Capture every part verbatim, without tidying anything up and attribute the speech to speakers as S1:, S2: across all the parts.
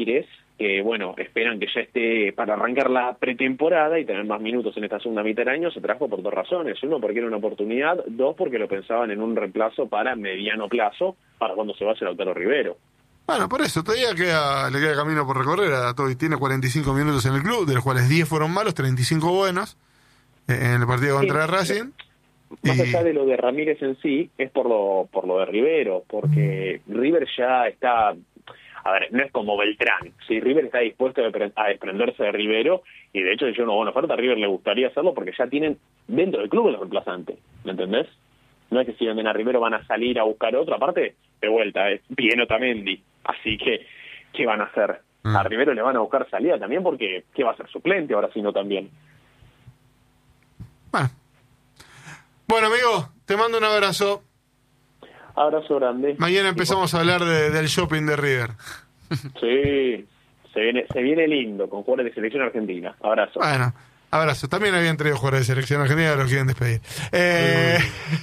S1: Ramírez, que bueno, esperan que ya esté para arrancar la pretemporada y tener más minutos en esta segunda mitad del año, se trajo por dos razones. Uno, porque era una oportunidad. Dos, porque lo pensaban en un reemplazo para mediano plazo, para cuando se vaya Lautaro Rivero.
S2: Bueno, por eso, todavía queda, le queda camino por recorrer a Toby. Tiene cuarenta y cinco minutos en el club, de los cuales diez fueron malos, treinta y cinco buenos, eh, en el partido contra sí, Racing.
S1: Más
S2: y...
S1: allá de lo de Ramírez en sí, es por lo por lo de Rivero, porque River ya está... A ver, no es como Beltrán. Si River está dispuesto a desprenderse de Rivero, y de hecho, si yo no buena oferta, a River le gustaría hacerlo porque ya tienen dentro del club los reemplazantes, ¿me entendés? No es que si venden a Rivero van a salir a buscar otro, aparte, de vuelta, es bien Otamendi, así que, ¿qué van a hacer? Mm. A Rivero le van a buscar salida también porque, ¿qué va a ser suplente ahora si no también?
S2: Bueno. Bueno, amigo, te mando un abrazo.
S1: Abrazo grande.
S2: Mañana empezamos a hablar de, del shopping de River.
S1: Sí, se viene se viene lindo con jugadores de selección argentina. Abrazo.
S2: Bueno, abrazo. También habían traído jugadores de selección argentina, los quieren despedir. Eh...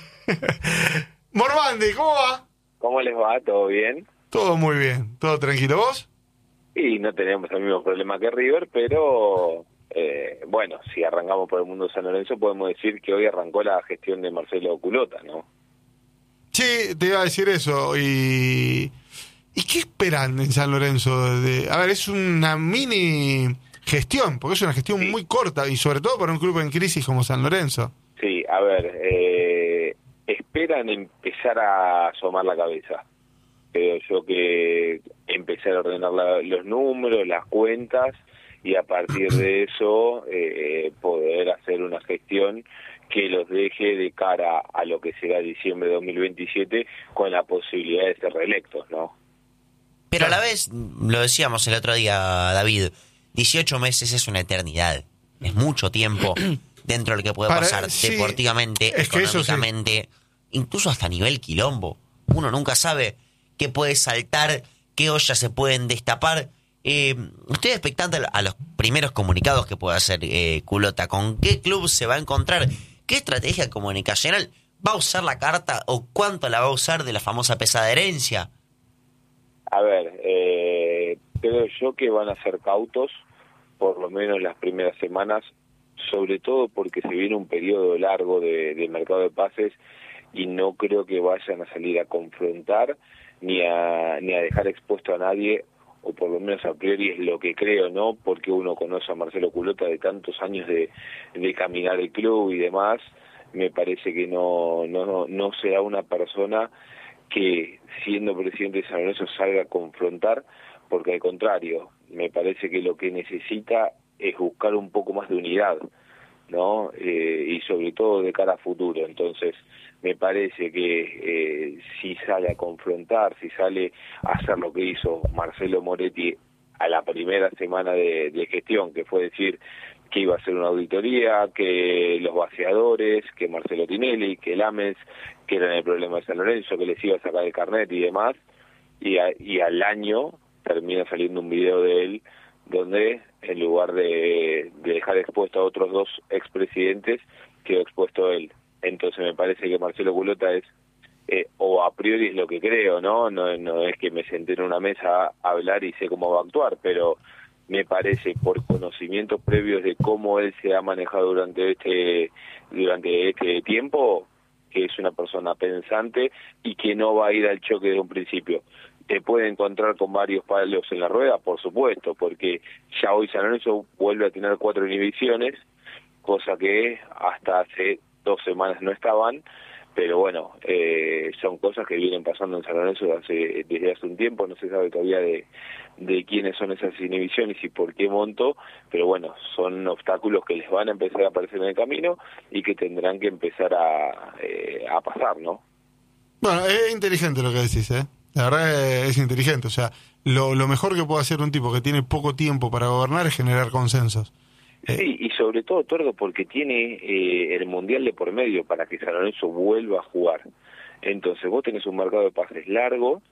S2: Mormandi, ¿cómo va?
S3: ¿Cómo les va? ¿Todo bien?
S2: Todo muy bien. ¿Todo tranquilo? ¿Vos?
S3: Y no tenemos el mismo problema que River, pero... Eh, bueno, si arrancamos por el mundo de San Lorenzo, podemos decir que hoy arrancó la gestión de Marcelo Culota, ¿no?
S2: Sí, te iba a decir eso. ¿Y, ¿y qué esperan en San Lorenzo? De, a ver, es una mini gestión, porque es una gestión sí. muy corta, y sobre todo para un club en crisis como San Lorenzo.
S3: Sí, a ver, eh, esperan empezar a asomar la cabeza. Creo yo que empezar a ordenar la, los números, las cuentas, y a partir de eso eh, poder hacer una gestión que los deje de cara a lo que será diciembre de dos mil veintisiete con la posibilidad de ser reelectos, ¿no?
S4: Pero a la vez, lo decíamos el otro día, David, dieciocho meses es una eternidad, es mucho tiempo dentro de lo que puede Para, pasar sí, deportivamente, es económicamente, sí. incluso hasta a nivel quilombo. Uno nunca sabe qué puede saltar, qué ollas se pueden destapar. Eh, estoy expectante a los primeros comunicados que pueda hacer eh, Culota. ¿Con qué club se va a encontrar? ¿Qué estrategia comunicacional va a usar la carta o cuánto la va a usar de la famosa pesada herencia?
S3: A ver, eh, creo yo que van a ser cautos, por lo menos las primeras semanas, sobre todo porque se viene un periodo largo de, de mercado de pases y no creo que vayan a salir a confrontar ni a, ni a dejar expuesto a nadie, o por lo menos a priori es lo que creo, ¿no? Porque uno conoce a Marcelo Culota de tantos años de, de caminar el club y demás, me parece que no, no, no, no será una persona que, siendo presidente de San Lorenzo, salga a confrontar, porque al contrario, me parece que lo que necesita es buscar un poco más de unidad, ¿no? Eh, y sobre todo de cara a futuro. Entonces, me parece que eh, si sale a confrontar, si sale a hacer lo que hizo Marcelo Moretti a la primera semana de, de gestión, que fue decir que iba a hacer una auditoría, que los vaciadores, que Marcelo Tinelli, que Lames, que eran el problema de San Lorenzo, que les iba a sacar el carnet y demás, y, a, y al año termina saliendo un video de él donde en lugar de, de dejar expuesto a otros dos expresidentes, quedó expuesto él. Entonces me parece que Marcelo Culota es, eh, o a priori es lo que creo, ¿no? ¿no? No es que me senté en una mesa a hablar y sé cómo va a actuar, pero me parece por conocimientos previos de cómo él se ha manejado durante este, durante este tiempo, que es una persona pensante y que no va a ir al choque de un principio. ¿Te puede encontrar con varios palos en la rueda? Por supuesto, porque ya hoy San Lorenzo vuelve a tener cuatro inhibiciones, cosa que hasta hace dos semanas no estaban, pero bueno, eh, son cosas que vienen pasando en San Lorenzo hace, desde hace un tiempo, no se sabe todavía de, de quiénes son esas inhibiciones y por qué monto, pero bueno, son obstáculos que les van a empezar a aparecer en el camino y que tendrán que empezar a, eh, a pasar, ¿no?
S2: Bueno, es inteligente lo que decís, ¿eh? La verdad es inteligente, o sea, lo, lo mejor que puede hacer un tipo que tiene poco tiempo para gobernar es generar consensos.
S3: Sí, y sobre todo, Tordo, porque tiene eh, el Mundial de por medio para que San Lorenzo vuelva a jugar. Entonces vos tenés un mercado de pases largo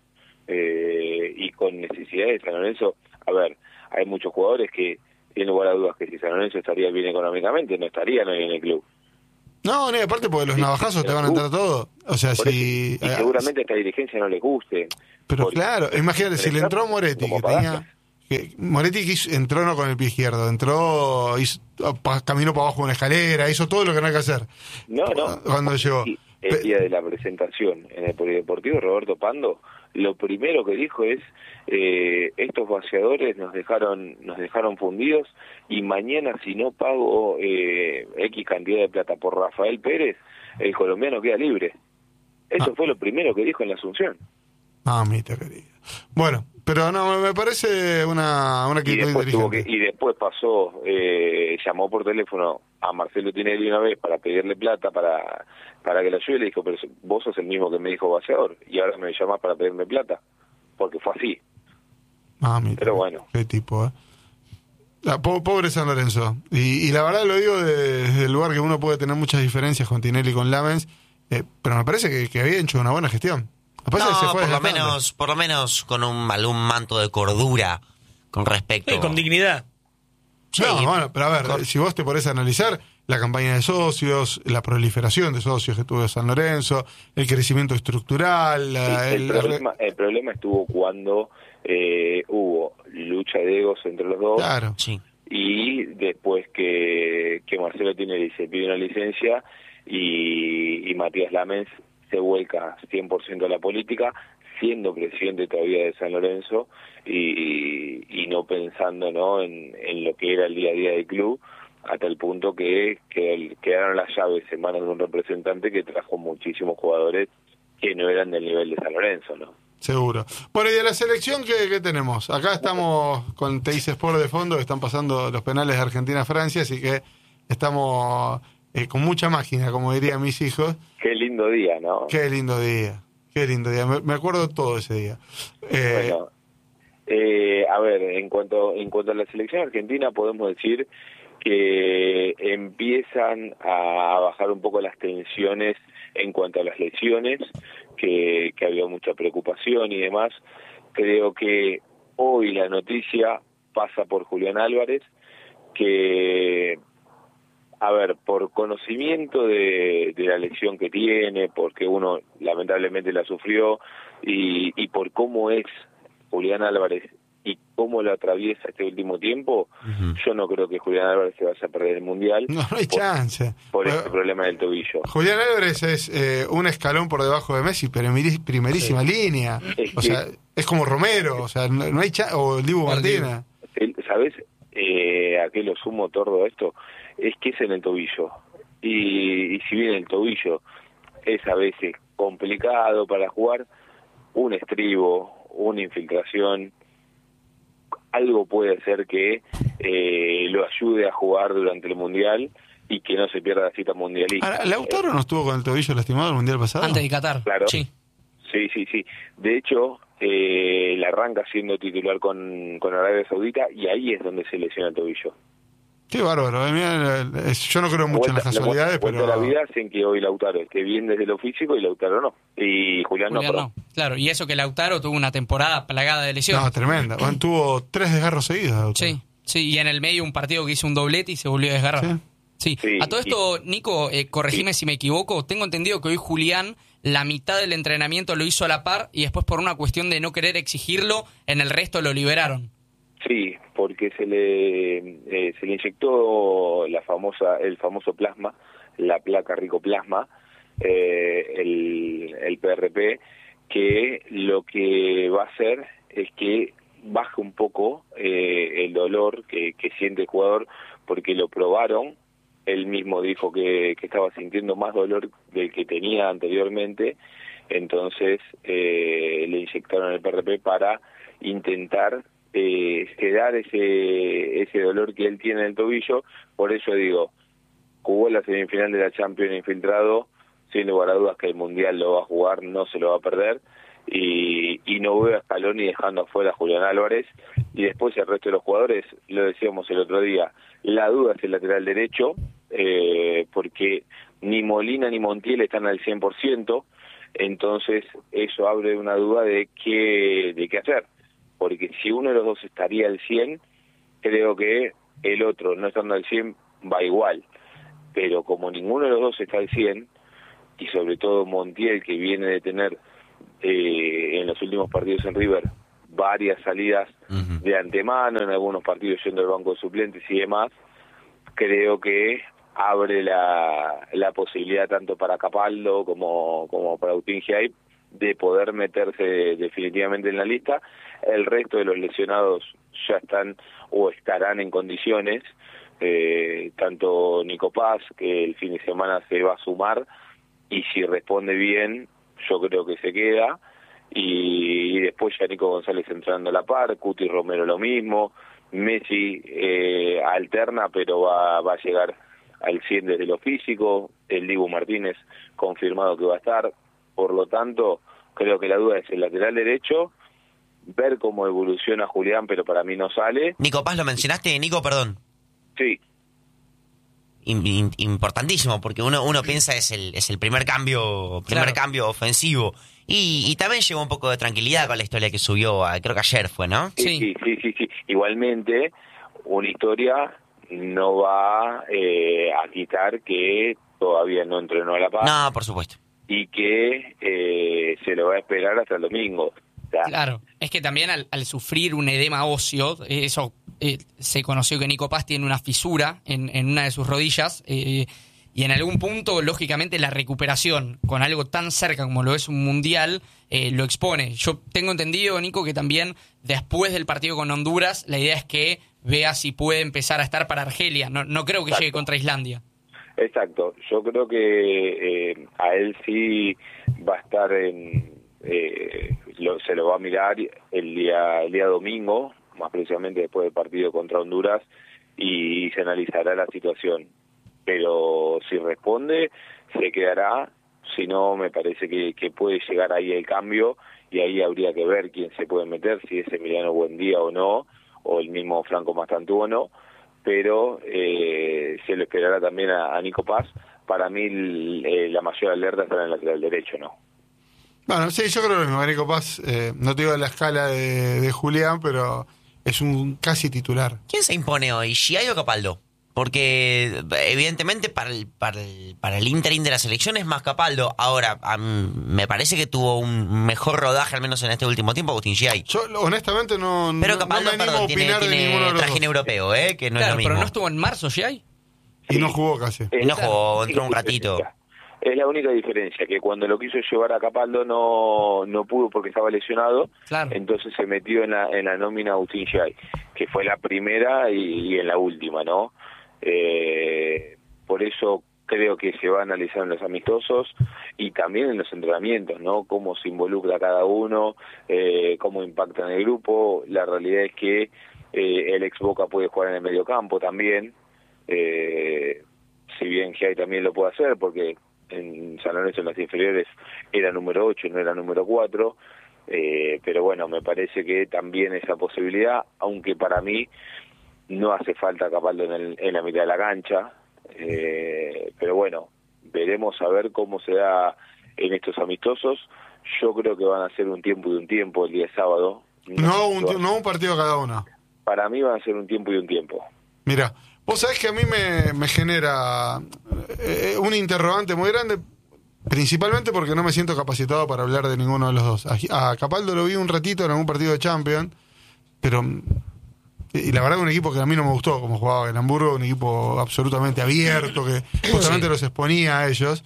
S3: eh, y con necesidades de San Lorenzo. A ver, hay muchos jugadores que tienen lugar a dudas que si San Lorenzo estaría bien económicamente, no estarían hoy en el club.
S2: No, no, aparte porque los sí, navajazos te van a entrar todo. O sea,
S3: por
S2: si...
S3: Eso, y seguramente a esta dirigencia no les guste.
S2: Pero
S3: porque,
S2: claro, imagínate, si le entró Moretti, que tenía que Moretti quiso, entró no con el pie izquierdo, entró, hizo, pa, caminó para abajo de una escalera, hizo todo lo que no hay que hacer.
S3: No, no.
S2: Cuando llegó.
S3: El día de la presentación en el Polideportivo, Roberto Pando, lo primero que dijo es, eh, estos vaciadores nos dejaron nos dejaron fundidos y mañana si no pago eh, X cantidad de plata por Rafael Pérez, el colombiano queda libre. Eso ah. fue lo primero que dijo en la Asunción.
S2: Ah, mi querido. Bueno, pero no, me parece una, una actitud inteligente.
S3: Que, y después pasó, eh, llamó por teléfono a Marcelo Tinelli una vez para pedirle plata para para que la ayude y le dijo, pero vos sos el mismo que me dijo vaciador y ahora me llamás para pedirme plata, porque fue así.
S2: Ah, mi
S3: pero bueno.
S2: Qué tipo, ¿eh? La, po, pobre San Lorenzo. Y, y la verdad lo digo desde el lugar que uno puede tener muchas diferencias con Tinelli y con Lamens, eh, pero me parece que, que había hecho una buena gestión.
S4: No, se fue por lo menos, por lo menos con un algún manto de cordura con respecto.
S5: Sí, con dignidad.
S2: Sí, no, bueno, pero a ver, con... si vos te podés analizar la campaña de socios, la proliferación de socios que tuvo San Lorenzo, el crecimiento estructural. La,
S3: sí, el,
S2: el,
S3: problema, el problema estuvo cuando eh, hubo lucha de egos entre los dos.
S2: Claro,
S4: sí.
S3: Y después que, que Marcelo Tinelli se pide una licencia y, y Matías Lamens se vuelca cien por ciento a la política, siendo presidente todavía de San Lorenzo y, y no pensando no en, en lo que era el día a día del club, hasta el punto que, que quedaron las llaves en manos de un representante que trajo muchísimos jugadores que no eran del nivel de San Lorenzo, ¿no?
S2: Seguro. Bueno, y de la selección, ¿qué, qué tenemos? Acá estamos con Teis Sport de fondo, que están pasando los penales de Argentina-Francia, así que estamos eh, con mucha máquina, como dirían mis hijos.
S3: Qué lindo día, ¿no?
S2: Qué lindo día, qué lindo día. Me, me acuerdo todo ese día.
S3: Eh, bueno, eh, a ver, en cuanto, en cuanto a la selección argentina, podemos decir que empiezan a bajar un poco las tensiones en cuanto a las lesiones, que, que había mucha preocupación y demás. Creo que hoy la noticia pasa por Julián Álvarez, que, a ver, por conocimiento de, de la lesión que tiene, porque uno lamentablemente la sufrió, y, y por cómo es Julián Álvarez y cómo lo atraviesa este último tiempo, uh-huh. yo no creo que Julián Álvarez se vaya a perder el Mundial.
S2: No, no hay
S3: por,
S2: chance.
S3: Por
S2: pero,
S3: este problema del tobillo.
S2: Julián Álvarez es eh, un escalón por debajo de Messi, pero en primerísima sí. línea. Es o que, sea, es como Romero, o sea, no, no hay chance, o el Dibu Martina.
S3: ¿Sabes eh, a qué lo sumo todo esto? Es que es en el tobillo. Y, y si bien el tobillo es a veces complicado para jugar, un estribo, una infiltración, algo puede hacer que eh, lo ayude a jugar durante el Mundial y que no se pierda la cita mundialista.
S2: Ahora, ¿Lautaro no estuvo con el tobillo lastimado el Mundial pasado?
S5: Antes de Qatar.
S3: Claro.
S5: Sí,
S3: sí, sí. sí. De hecho, eh, la arranca siendo titular con, con Arabia Saudita y ahí es donde se lesiona el tobillo.
S2: Qué bárbaro. Eh, mira, yo no creo mucho vuelta, en las casualidades,
S3: la,
S2: pero...
S3: la vida hacen que hoy Lautaro esté bien desde lo físico y Lautaro no. Y Julián,
S5: Julián
S3: no,
S5: no. Claro, y eso que Lautaro tuvo una temporada plagada de lesiones.
S2: No, tremenda. Bueno, tuvo tres desgarros seguidos. Lautaro.
S5: Sí, sí, y en el medio un partido que hizo un doblete y se volvió a desgarrar. Sí. Sí. sí. A todo esto, Nico, eh, corregime sí. si me equivoco, tengo entendido que hoy Julián la mitad del entrenamiento lo hizo a la par y después por una cuestión de no querer exigirlo, en el resto lo liberaron.
S3: Sí, porque se le eh, se le inyectó la famosa el famoso plasma, la placa ricoplasma, eh, el, el P R P, que lo que va a hacer es que baje un poco eh, el dolor que, que siente el jugador, porque lo probaron, él mismo dijo que, que estaba sintiendo más dolor del que tenía anteriormente, entonces eh, le inyectaron el P R P para intentar Eh, quedar ese ese dolor que él tiene en el tobillo. Por eso digo, jugó la semifinal de la Champions infiltrado, sin lugar a dudas que el Mundial lo va a jugar, no se lo va a perder, y, y no veo a Scaloni dejando afuera a Julián Álvarez, y después el resto de los jugadores, lo decíamos el otro día, la duda es el lateral derecho, eh, porque ni Molina ni Montiel están al cien por ciento, entonces eso abre una duda de qué, de qué hacer, porque si uno de los dos estaría al cien, creo que el otro, no estando al cien, va igual. Pero como ninguno de los dos está al cien, y sobre todo Montiel, que viene de tener eh, en los últimos partidos en River varias salidas uh-huh. de antemano, en algunos partidos yendo al banco de suplentes y demás, creo que abre la, la posibilidad tanto para Capaldo como, como para Agustín Giai de poder meterse definitivamente en la lista. El resto de los lesionados ya están o estarán en condiciones, eh, tanto Nico Paz, que el fin de semana se va a sumar, y si responde bien, yo creo que se queda, y, y después ya Nico González entrando a la par, Cuti Romero lo mismo, Messi eh, alterna, pero va, va a llegar al cien desde lo físico, el Dibu Martínez confirmado que va a estar, por lo tanto, creo que la duda es el lateral derecho, ver cómo evoluciona Julián, pero para mí no sale.
S4: Nico Paz, ¿lo mencionaste, Nico? Perdón.
S3: Sí.
S4: In, in, importantísimo, porque uno uno piensa es el es el primer cambio primer claro. cambio ofensivo, y, y también llegó un poco de tranquilidad con la historia que subió, a, creo que ayer fue, ¿no?
S3: Sí, sí, sí, sí, sí. Igualmente, una historia no va eh, a quitar que todavía no entrenó a La Paz.
S4: No, por supuesto.
S3: Y que eh, se lo va a esperar hasta el domingo. O sea,
S5: claro, es que también al, al sufrir un edema óseo, eso eh, se conoció que Nico Paz tiene una fisura en, en una de sus rodillas, eh, y en algún punto, lógicamente, la recuperación con algo tan cerca como lo es un mundial, eh, lo expone. Yo tengo entendido, Nico, que también después del partido con Honduras, la idea es que vea si puede empezar a estar para Argelia. No, no creo que Exacto. llegue contra Islandia.
S3: Exacto, yo creo que eh, a él sí va a estar en, eh, lo, se lo va a mirar el día el día domingo, más precisamente después del partido contra Honduras, y se analizará la situación. Pero si responde, se quedará, si no, me parece que, que puede llegar ahí el cambio, y ahí habría que ver quién se puede meter, si es Emiliano Buendía o no, o el mismo Franco Mastantuono, pero eh, se le esperará también a, a Nico Paz. Para mí eh, la mayor alerta estará en el lateral derecho, ¿no?
S2: Bueno, sí, yo creo que lo mismo. Nico Paz, eh, no te digo la escala de, de Julián, pero es un casi titular.
S4: ¿Quién se impone hoy, Giai o Capaldo? Porque evidentemente para el, para el, para el interín de la selección es más Capaldo. Ahora, um, me parece que tuvo un mejor rodaje, al menos en este último tiempo, Agustín Giai.
S2: Yo honestamente no,
S4: pero
S2: no,
S4: Capaldo,
S2: no me animo
S4: perdón,
S2: a opinar
S4: tiene,
S2: de ninguno de los
S4: trajín
S2: dos.
S4: europeo, ¿eh? Que no
S5: claro,
S4: es lo mismo.
S5: Pero no estuvo en marzo Giai.
S2: Y no jugó casi.
S4: Y no jugó, entró un ratito.
S3: Es la única diferencia, que cuando lo quiso llevar a Capaldo no no pudo porque estaba lesionado,
S5: claro.
S3: Entonces se metió en la, en la nómina Agustín Giai, que fue la primera y, y en la última, ¿no? Eh, por eso creo que se va a analizar en los amistosos y también en los entrenamientos, ¿no? Cómo se involucra cada uno, eh, cómo impacta en el grupo. La realidad es que eh, el ex Boca puede jugar en el mediocampo también, eh, si bien Giai también lo puede hacer, porque en San Lorenzo en las inferiores era número ocho, no era número cuatro, eh, pero bueno, me parece que también esa posibilidad, aunque para mí no hace falta Capaldo en, el, en la mitad de la cancha, eh, pero bueno, veremos a ver cómo se da en estos amistosos. Yo creo que van a ser un tiempo y un tiempo el día sábado.
S2: No, un, no un partido cada uno.
S3: Para mí van a ser un tiempo y un tiempo.
S2: Mira, vos sabés que a mí me, me genera eh, un interrogante muy grande, principalmente porque no me siento capacitado para hablar de ninguno de los dos. A, a Capaldo lo vi un ratito en algún partido de Champions, pero... Y la verdad que un equipo que a mí no me gustó como jugaba en Hamburgo, un equipo absolutamente abierto, que justamente sí. los exponía a ellos.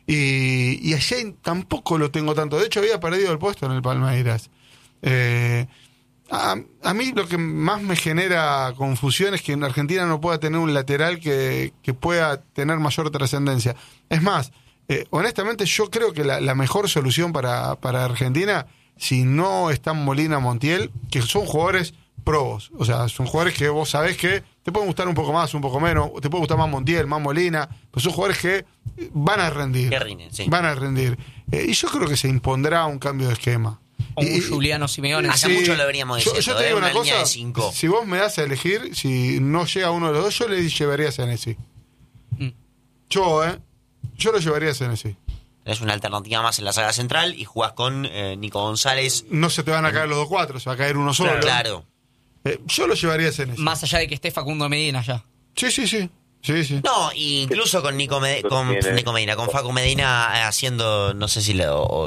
S2: Y, y allá tampoco lo tengo tanto. De hecho, había perdido el puesto en el Palmeiras. Eh, a, a mí lo que más me genera confusión es que en Argentina no pueda tener un lateral que, que pueda tener mayor trascendencia. Es más, eh, honestamente yo creo que la, la mejor solución para, para Argentina, si no están Molina, Montiel, que son jugadores... probos, o sea, son jugadores que vos sabés que te pueden gustar un poco más, un poco menos, te puede gustar más Montiel, más Molina, pero son jugadores que van a rendir,
S4: que rinden, sí.
S2: van a rendir, eh, y yo creo que se impondrá un cambio de esquema.
S5: O un Juliano Simeone.
S4: Hace sí, mucho lo veríamos diciendo,
S2: yo, yo te digo
S4: ¿eh?
S2: una,
S4: una
S2: cosa,
S4: de cinco.
S2: Si vos me das a elegir, si no llega uno de los dos, yo le llevaría a Senesi. Mm. Yo, eh, yo lo llevaría a Senesi.
S4: Es una alternativa más en la saga central y jugás con eh, Nico González.
S2: No se te van a caer los dos cuatro, se va a caer uno solo.
S4: Claro.
S2: Eh, yo lo llevaría a Senesi.
S5: Más allá de que esté Facundo Medina ya.
S2: Sí, sí, sí. Sí, sí.
S4: No, incluso con Nico, Med- con, Nico Medina, con Facu Medina haciendo, no sé si lo, o,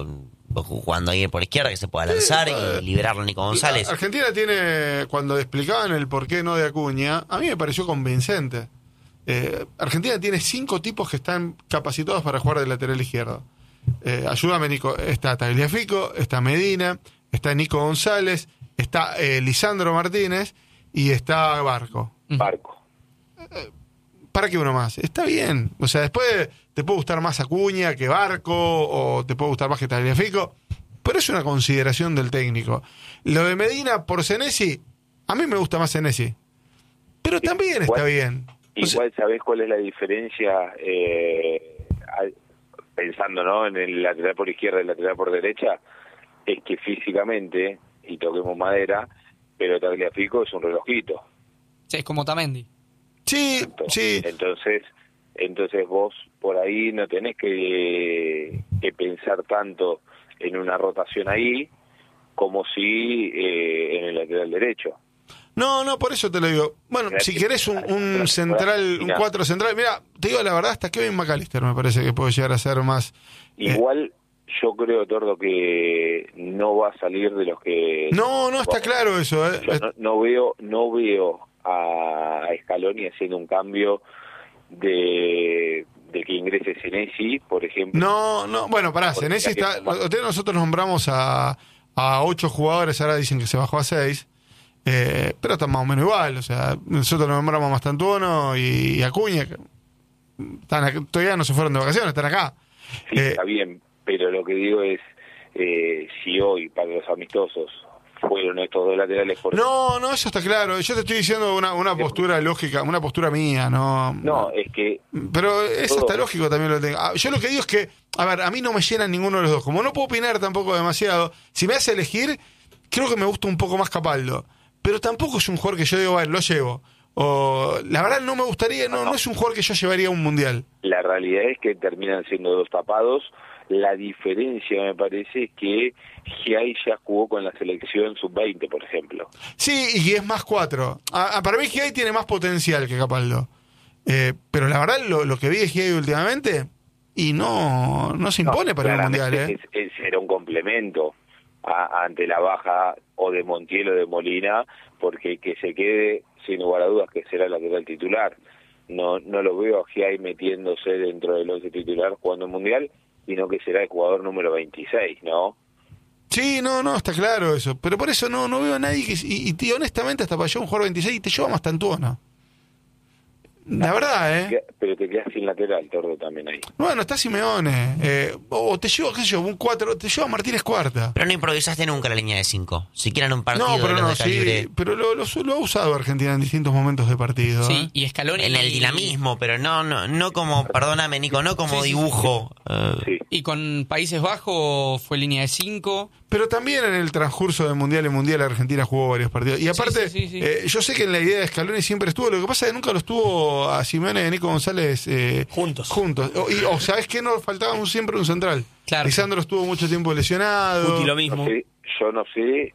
S4: jugando ahí por izquierda, que se pueda lanzar sí, y liberarlo a Nico González.
S2: Argentina tiene, cuando explicaban el por qué no de Acuña, a mí me pareció convincente. Eh, Argentina tiene cinco tipos que están capacitados para jugar de lateral izquierdo. Eh, ayúdame, Nico. Está Tagliafico, está Medina, está Nico González, está eh, Lisandro Martínez y está Barco.
S3: Barco.
S2: Eh, ¿Para qué uno más? Está bien. O sea, después te puede gustar más Acuña que Barco, o te puede gustar más que Tagliafico, pero es una consideración del técnico. Lo de Medina por Senesi, a mí me gusta más Senesi, pero también está bien.
S3: Igual, ¿sabés cuál es la diferencia? Eh, pensando, ¿no?, en el lateral por izquierda y el lateral por derecha, es que físicamente, y toquemos madera, pero Tagliafico es un relojito.
S5: Sí, es como Tamendi.
S2: Sí, sí.
S3: Entonces, entonces vos por ahí no tenés que, que pensar tanto en una rotación ahí como si eh, en el lateral derecho.
S2: No, no, por eso te lo digo. Bueno, si querés un, un central, un cuatro central, mira, te digo la verdad, hasta Kevin McAllister me parece que puede llegar a ser más...
S3: Igual eh, yo creo, Tordo, que no va a salir de los que...
S2: No, no, está claro eso. Eh.
S3: Yo no, no veo, no veo a Scaloni haciendo un cambio de, de que ingrese Senesi, por ejemplo.
S2: No, no, bueno, pará, Senesi está... Nosotros nombramos a, a ocho jugadores, ahora dicen que se bajó a seis. Eh, pero está más o menos igual, o sea, nosotros nombramos a Mastantuono y, y Acuña, que están acá, todavía no se fueron de vacaciones, están acá.
S3: Sí,
S2: eh,
S3: está bien, pero lo que digo es, eh, si hoy para los amistosos fueron estos dos laterales... Por...
S2: No, no, eso está claro, yo te estoy diciendo una, una postura lógica, una postura mía, no...
S3: No, es que...
S2: Pero eso
S3: todo...
S2: está lógico también lo tengo. Yo lo que digo es que, a ver, a mí no me llenan ninguno de los dos, como no puedo opinar tampoco demasiado, si me hace elegir, creo que me gusta un poco más Capaldo. Pero tampoco es un jugador que yo digo, bueno, lo llevo. O, la verdad no me gustaría, no, no es un jugador que yo llevaría a un mundial.
S3: La realidad es que terminan siendo dos tapados. La diferencia, me parece, es que Giai ya jugó con la selección sub veinte, por ejemplo.
S2: Sí, y es más cuatro. A, a, para mí Giai tiene más potencial que Capaldo. Eh, pero la verdad, lo, lo que vi de Giai últimamente, y no, no se impone no, para el mundial. ¿eh?
S3: Es, es, era un complemento a, ante la baja o de Montiel o de Molina, porque que se quede sin lugar a dudas que será el lateral titular. No no lo veo a Giai metiéndose dentro del once titular jugando el mundial, sino que será el jugador número veintiséis, ¿no?
S2: Sí, no, no, está claro eso. Pero por eso no no veo a nadie que... Y, y honestamente, hasta para yo un jugador veintiséis y te lleva más Mastantuono. La verdad, ¿eh?
S3: Pero te quedas sin lateral, Tordo, también ahí.
S2: Bueno, está Simeone. Eh, o te llevo, qué sé yo, un cuatro, te llevo a Martínez Cuarta.
S4: Pero no improvisaste nunca la línea de cinco. Si quieren un partido
S2: no, pero
S4: de los
S2: no,
S4: de calibre...
S2: sí, pero lo, lo, lo ha usado Argentina en distintos momentos de partido.
S5: Sí,
S2: ¿eh?
S5: y Scaloni...
S4: En el dinamismo, pero no no no como, perdóname, Nico, no como sí, dibujo.
S5: Sí, sí. Uh... Y con Países Bajos fue línea de cinco...
S2: Pero también en el transcurso del Mundial en Mundial Argentina jugó varios partidos. Y aparte, sí, sí, sí, sí. Eh, yo sé que en la idea de Scaloni siempre estuvo, lo que pasa es que nunca lo estuvo a Simeone y a Nico González eh,
S5: juntos.
S2: juntos. O, y, o sabes que nos faltaba un, siempre un central.
S5: Claro.
S2: Lisandro estuvo mucho tiempo lesionado.
S5: Y lo mismo.
S3: No sé, yo no sé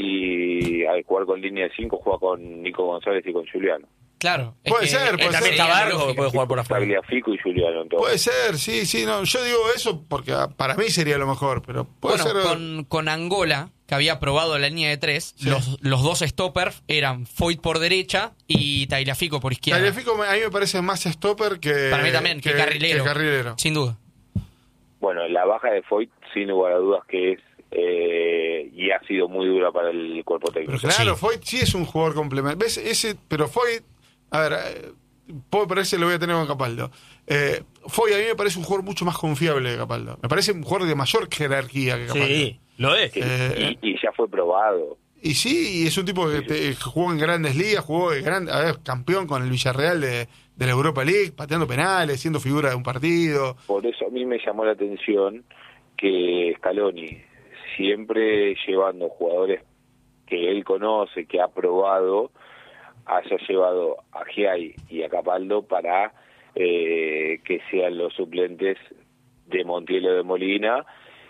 S3: si al jugar con línea de cinco juega con Nico González y con Juliano.
S5: Claro.
S2: Puede ser, puede
S5: ser. Cabargo puede jugar por afuera.
S3: Tagliafico y Juliano. Entonces.
S2: Puede ser, sí, sí. No, yo digo eso porque para mí sería lo mejor, pero puede
S5: bueno,
S2: ser.
S5: Con, con Angola, que había probado la línea de tres, sí. los, los dos stoppers eran Foyt por derecha y Tagliafico por izquierda.
S2: Tagliafico a mí me parece más stopper que...
S5: Para mí también, que, que, carrilero,
S2: que carrilero.
S5: Sin duda.
S3: Bueno, la baja de Foyt, sin lugar a dudas que es... Eh, y ha sido muy dura para el cuerpo técnico.
S2: Pero claro,
S4: sí.
S2: Foyt sí es un jugador complementario. ¿Ves? Ese, pero Foyt... A ver, eh, puedo parecer lo voy a tener con Capaldo. Eh, Foyt a mí me parece un jugador mucho más confiable que Capaldo. Me parece un jugador de mayor jerarquía que Capaldo.
S5: Sí, lo es.
S3: Eh, y, y ya fue probado.
S2: Y sí, y es un tipo que, te, que jugó en grandes ligas, jugó en gran, a ver, campeón con el Villarreal de, de la Europa League, pateando penales, siendo figura de un partido.
S3: Por eso a mí me llamó la atención que Scaloni, siempre llevando jugadores que él conoce, que ha probado, haya llevado a Giai y a Capaldo para eh, que sean los suplentes de Montiel o de Molina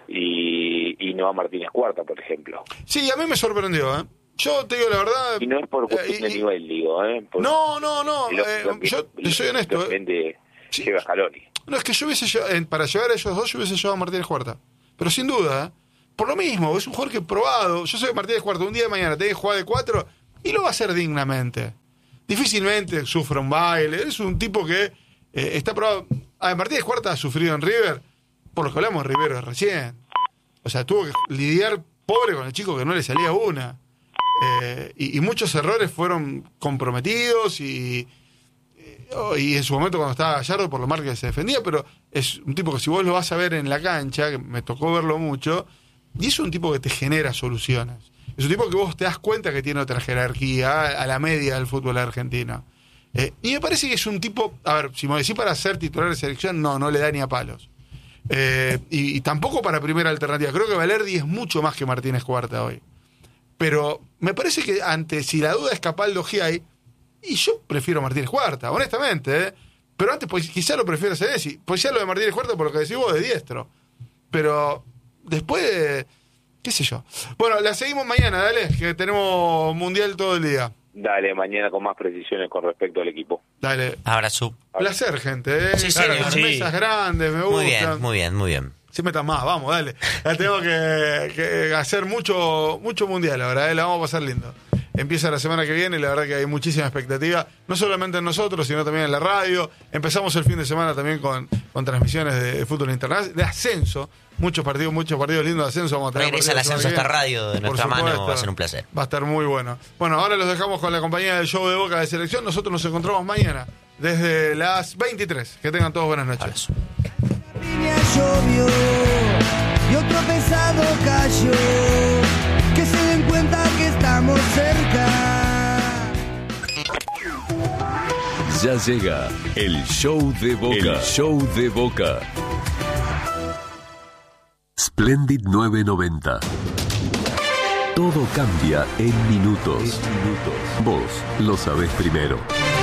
S3: y, y no a Martínez Cuarta, por ejemplo.
S2: Sí, a mí me sorprendió, ¿eh? Yo te digo la verdad...
S3: Y no es por cuestión eh, y, de nivel, digo, ¿eh? Por,
S2: no, no, no, eh, yo te soy honesto.
S3: Eh. Lleva Scaloni.
S2: No, es que yo hubiese llevado, para llevar a ellos dos, yo hubiese llevado a Martínez Cuarta. Pero sin duda, ¿eh? por lo mismo, es un jugador que he probado. Yo soy Martínez Cuarta, un día de mañana tenés que jugar de cuatro y lo va a hacer dignamente. Difícilmente sufre un baile, es un tipo que eh, está probado. A ver, Martínez Cuarta ha sufrido en River, por lo que hablamos de Rivero recién. O sea, tuvo que lidiar pobre con el chico que no le salía una. Eh, y, y muchos errores fueron comprometidos y, y en su momento cuando estaba Gallardo por lo mal que se defendía, pero es un tipo que si vos lo vas a ver en la cancha, que me tocó verlo mucho, y es un tipo que te genera soluciones. Es un tipo que vos te das cuenta que tiene otra jerarquía a la media del fútbol argentino. Eh, y me parece que es un tipo, a ver, si me decís para ser titular de selección, no, no le da ni a palos. Eh, y, y tampoco para primera alternativa. Creo que Valerdi es mucho más que Martínez Cuarta hoy. Pero me parece que antes, si la duda es Capaldo Giai, y yo prefiero Martínez Cuarta, honestamente, ¿eh? Pero antes pues, quizá lo prefiero Senesi. Pues ya lo de Martínez Cuarta por lo que decís vos, de diestro. Pero después, qué sé yo. Bueno, la seguimos mañana, dale, que tenemos mundial todo el día.
S3: Dale, mañana con más precisiones con respecto al equipo.
S2: Dale.
S4: Abrazo.
S2: Placer, gente. ¿eh?
S4: Sí,
S2: claro,
S4: sí,
S2: las
S4: sí.
S2: mesas grandes, me gustan.
S4: Muy bien, muy bien, muy bien.
S2: Siempre está más, vamos, dale. Ya tengo que, que hacer mucho mucho mundial, la verdad, ¿eh? La vamos a pasar lindo. Empieza la semana que viene y la verdad que hay muchísima expectativa, no solamente en nosotros, sino también en la radio. Empezamos el fin de semana también con, con transmisiones de, de fútbol internacional, de ascenso. Muchos partidos, muchos partidos lindos de ascenso. Vamos a tener
S4: Regresa el ascenso a esta radio de nuestra mano, va a ser un placer.
S2: Va a estar muy bueno. Bueno, ahora los dejamos con la compañía del show de Boca de Selección. Nosotros nos encontramos mañana desde las veintitrés. Que tengan todos buenas noches.
S6: Llovió y otro pesado cayó, que se den cuenta que estamos cerca.
S7: Ya llega el show de Boca. El show de Boca. Splendid nueve noventa. Todo cambia en minutos. Vos lo sabés primero.